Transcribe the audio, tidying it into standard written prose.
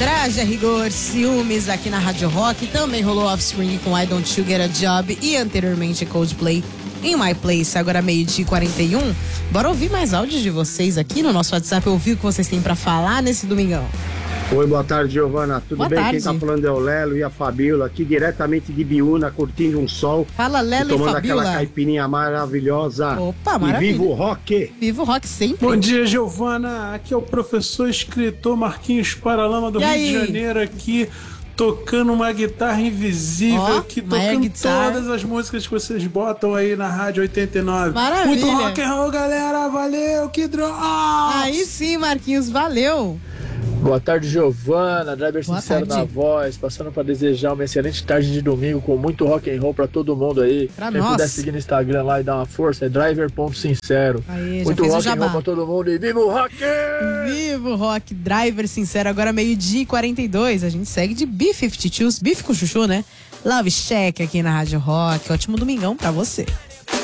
Traje a rigor, Ciúmes aqui na Rádio Rock. Também rolou Offspring com I Don't You Get a Job e anteriormente Coldplay em My Place, agora 12h41. Bora ouvir mais áudios de vocês aqui no nosso WhatsApp, ouvir o que vocês têm pra falar nesse domingão. Oi, boa tarde, Giovana. Tudo boa bem? Tarde. Quem tá falando é o Lelo e a Fabiola, aqui diretamente de Biúna, curtindo um sol. Fala, Lelo e tomando Fabiola. aquela caipirinha maravilhosa. Opa, maravilha. E viva o rock! Viva o rock sempre. Bom dia, Giovana. Aqui é o professor escritor Marquinhos Paralama do E Rio aí? de Janeiro, aqui tocando uma guitarra invisível, Ó, aqui uma air tocando guitar. todas as músicas que vocês botam aí na Rádio 89. Maravilha. Muito rock and roll, galera. Valeu, que droga! Aí sim, Marquinhos, valeu. Boa tarde, Giovana, driver Boa sincero tarde. na voz, passando para desejar uma excelente tarde de domingo com muito rock and roll para todo mundo aí. Pra Quem nós. puder seguir no Instagram lá e dar uma força, é driver.sincero. Aí, já Muito fez o rock and jabá. roll para todo mundo e viva o rock! Viva o rock, driver sincero, agora 12h42. A gente segue de B-52s, bife com chuchu, né? Love Shack aqui na Rádio Rock. Ótimo domingão pra você.